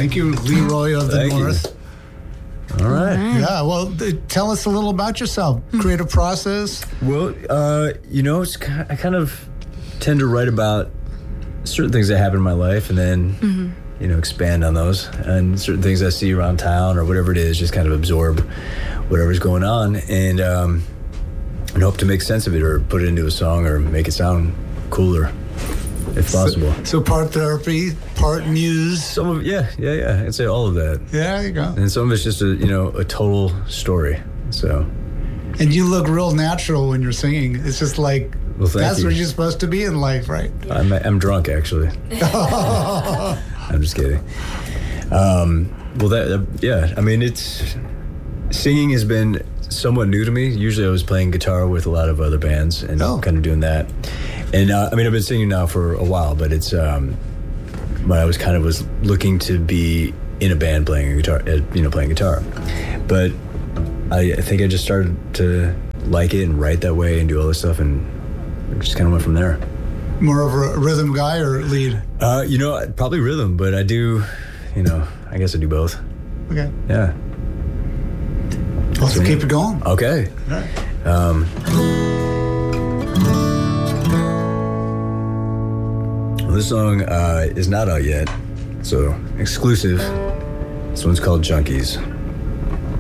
Thank you, Leroy of the North. All right. Yeah, well, tell us a little about yourself. Creative process. Well, I kind of tend to write about certain things that happen in my life and then, expand on those. And certain things I see around town or whatever it is, just kind of absorb whatever's going on and hope to make sense of it or put it into a song or make it sound cooler, if possible. So part therapy, part muse. Some of yeah. I'd say all of that. Yeah, there you go. And some of it's just a total story. So. And you look real natural when you're singing. It's just like that's you. where you're supposed to be in life, right? I'm drunk, actually. I'm just kidding. Singing has been somewhat new to me. Usually I was playing guitar with a lot of other bands and kind of doing that. And I've been singing now for a while, but it's when I was looking to be in a band playing guitar. But I think I just started to like it and write that way and do all this stuff, and just kind of went from there. More of a rhythm guy or lead? Probably rhythm, but I do, I guess I do both. Okay. Yeah. Let's keep it going. Okay. All right. This song is not out yet, so exclusive. This one's called Junkies.